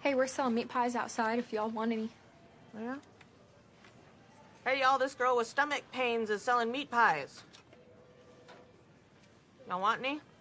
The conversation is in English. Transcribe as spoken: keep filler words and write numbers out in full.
Hey, we're selling meat pies outside if y'all want any. Yeah? Hey, y'all, this girl with stomach pains is selling meat pies. Y'all want any?